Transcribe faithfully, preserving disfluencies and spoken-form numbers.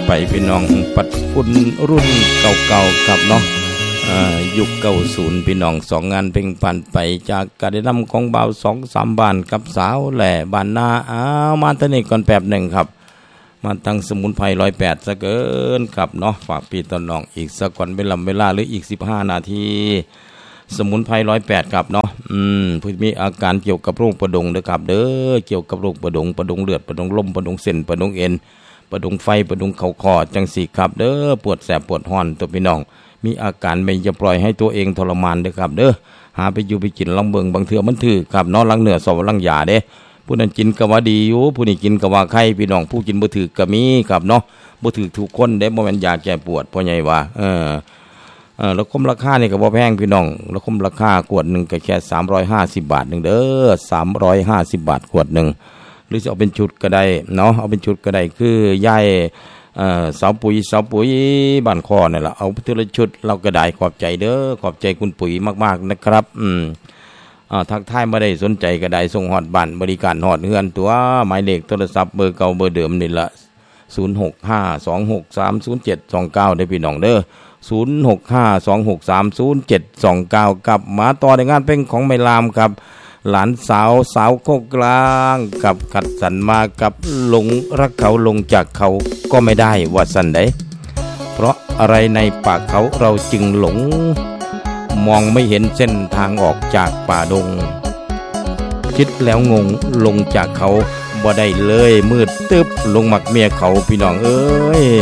ไปพี่น้องปัดฝุ่นรุ่นเก่าๆครับเนาะยุคเก้าสิบพี่น้องสองงานเพ่งผ่านไปจากการได้นำของเบาสองสามบ้านกับสาวแหล่บ้านนาอ้าวมาตอนนี้ก่อนแป๊บหนึ่งครับมาตั้งสมุนไพรร้อยแปดซะเกินครับเนาะฝากพี่ตอนน้องอีกสักก่อนเวลาเวลาหรืออีกสิบห้านาทีสมุนไพรร้อยแปดครับเนาะอืมผู้มีอาการเกี่ยวกับโรคประดงเด้อครับเด้อเกี่ยวกับโรคประดงประดงเลือดประดงลมประดงเส้นประดงเอ็นประดงไฟประดงเข่าคอจังสีครับเด้อปวดแสบปวดห้อนตัวพี่น้องมีอาการไม่จะปล่อยให้ตัวเองทรมานเด้อครับเด้อหาไปอยู่ไปกินลำเบิงบางเถื่อมันถือครับเนาะลังเหนือสอบลังยาเด้ผู้นั้นกินก็ว่าดีอยู่ผู้นี้กินก็ว่าไข้พี่น้องผู้กินบ่ถือก็มีครับเนาะบ่ถือทุกคนเด้บ่แม่นยาแก้ปวดพ่อใหญ่ว่าเออเออแล้วคมราคานี่ก็บ่แพงพี่น้องแล้วคมราคาขวดนึงก็แค่สามร้อยห้าสิบบาทนึงเด้อสามร้อยห้าสิบบาทขวดนึงหรือจะเอาเป็นชุดก็ได้เนาะเอาเป็นชุดก็ได้คือยายเอ่อสาวปุ๋ยสาวปุ๋ยบ้านคอนี่ล่ะเอาทีละชุดเราก็ได้ขอบใจเด้อขอบใจคุณปุ๋ยมากๆนะครับอืมอ่าทักทายบ่ได้สนใจก็ได้ส่งฮอดบ้านบริการฮอดเฮือนตัวหมายเลขโทรศัพท์เบอร์เก่าเบอร์เดิมนี่ล่ะศูนย์ หก ห้า สอง หก สาม ศูนย์ เจ็ด สอง เก้าได้พี่น้องเด้อศูนย์ หก ห้า สอง หก สาม ศูนย์ เจ็ด สอง เก้ากับมาต่อในงานเพลงของแม่ลามครับหลานสาวสาวโคกกลางกับขัดสันมากับหลงรักเขาลงจากเขาก็ไม่ได้ว่าสันใดเพราะอะไรในปากเขาเราจึงหลงมองไม่เห็นเส้นทางออกจากป่าดงคิดแล้วงงลงจากเขาบ่ได้เลยมืดตึ๊บลงหมักเมียเขาพี่น้องเอ้ย